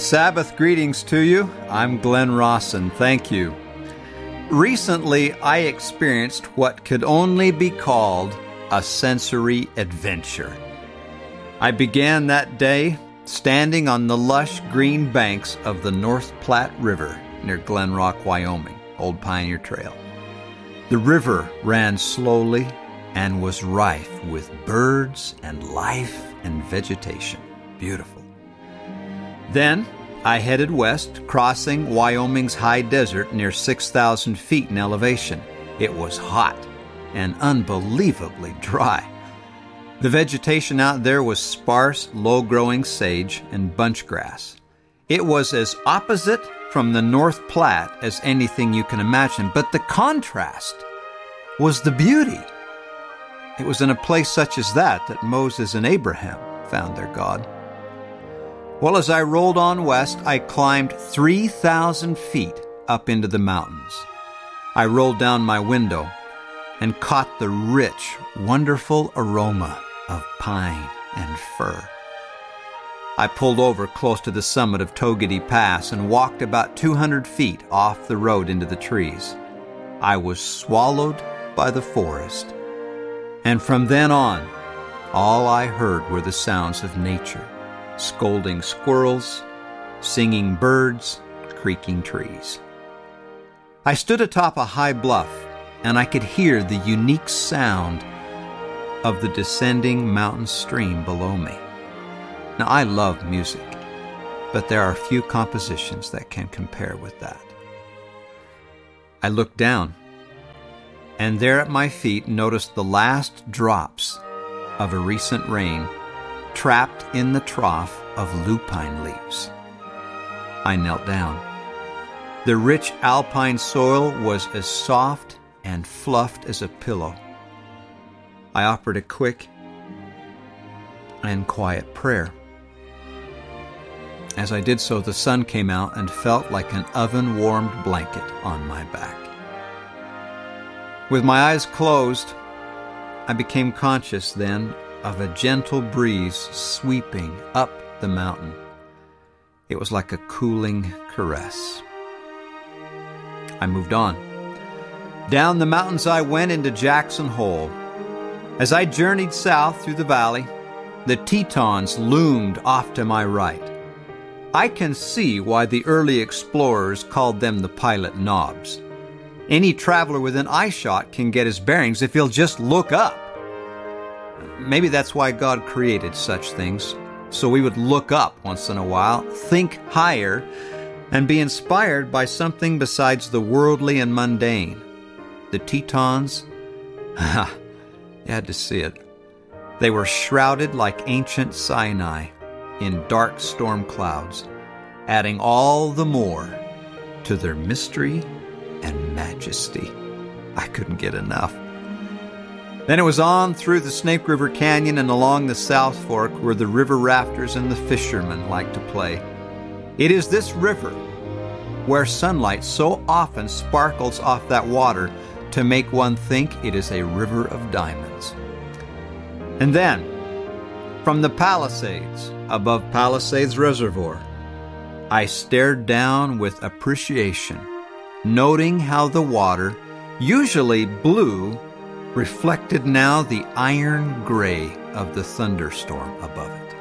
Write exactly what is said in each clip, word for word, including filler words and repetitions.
Sabbath greetings to you. I'm Glenn Rawson. Thank you. Recently, I experienced what could only be called a sensory adventure. I began that day standing on the lush green banks of the North Platte River near Glen Rock, Wyoming, Old Pioneer Trail. The river ran slowly and was rife with birds and life and vegetation. Beautiful. Then I headed west, crossing Wyoming's high desert near six thousand feet in elevation. It was hot and unbelievably dry. The vegetation out there was sparse, low-growing sage and bunch grass. It was as opposite from the North Platte as anything you can imagine, but the contrast was the beauty. It was in a place such as that that Moses and Abraham found their God. Well, as I rolled on west, I climbed three thousand feet up into the mountains. I rolled down my window and caught the rich, wonderful aroma of pine and fir. I pulled over close to the summit of Togety Pass and walked about two hundred feet off the road into the trees. I was swallowed by the forest. And from then on, all I heard were the sounds of nature. Scolding squirrels, singing birds, creaking trees. I stood atop a high bluff, and I could hear the unique sound of the descending mountain stream below me. Now, I love music, but there are few compositions that can compare with that. I looked down, and there at my feet noticed the last drops of a recent rain trapped in the trough of lupine leaves. I knelt down. The rich alpine soil was as soft and fluffed as a pillow. I offered a quick and quiet prayer. As I did so, the sun came out and felt like an oven-warmed blanket on my back. With my eyes closed, I became conscious then of a gentle breeze sweeping up the mountain. It was like a cooling caress. I moved on. Down the mountains I went into Jackson Hole. As I journeyed south through the valley, the Tetons loomed off to my right. I can see why the early explorers called them the Pilot Knobs. Any traveler within eyeshot can get his bearings if he'll just look up. Maybe that's why God created such things, so we would look up once in a while, think higher, and be inspired by something besides the worldly and mundane. The Tetons, ha, you had to see it. They were shrouded like ancient Sinai in dark storm clouds, adding all the more to their mystery and majesty. I couldn't get enough. Then it was on through the Snake River Canyon and along the South Fork where the river rafters and the fishermen like to play. It is this river where sunlight so often sparkles off that water to make one think it is a river of diamonds. And then, from the Palisades, above Palisades Reservoir, I stared down with appreciation, noting how the water, usually blue, reflected now the iron gray of the thunderstorm above it.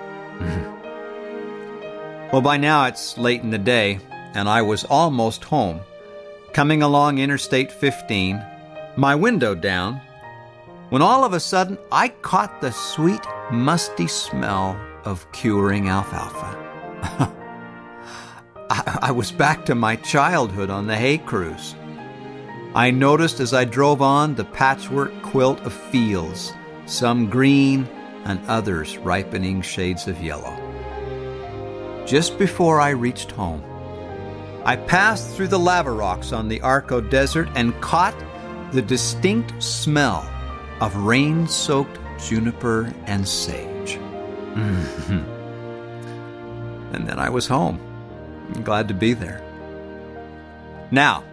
Mm-hmm. Well, by now it's late in the day, and I was almost home, coming along Interstate fifteen, my window down, when all of a sudden I caught the sweet, musty smell of curing alfalfa. I, I was back to my childhood on the hay cruise. I noticed as I drove on the patchwork quilt of fields, some green and others ripening shades of yellow. Just before I reached home, I passed through the lava rocks on the Arco Desert and caught the distinct smell of rain-soaked juniper and sage. Mm-hmm. And then I was home. I'm glad to be there. Now,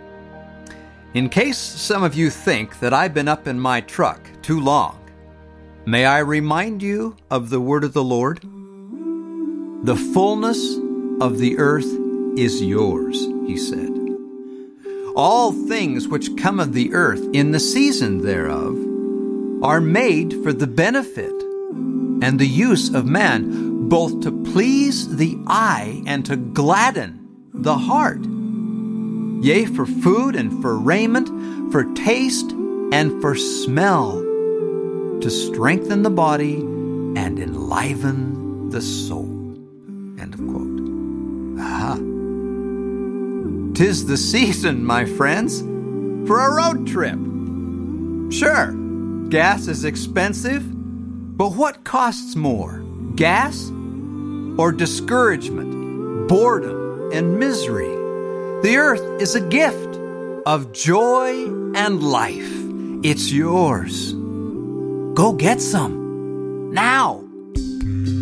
in case some of you think that I've been up in my truck too long, may I remind you of the word of the Lord? The fullness of the earth is yours, he said. All things which come of the earth in the season thereof are made for the benefit and the use of man, both to please the eye and to gladden the heart. Yea, for food and for raiment, for taste and for smell, to strengthen the body and enliven the soul. End of quote. Aha. 'Tis the season, my friends, for a road trip. Sure, gas is expensive, but what costs more, gas or discouragement, boredom, and misery? The earth is a gift of joy and life. It's yours. Go get some now.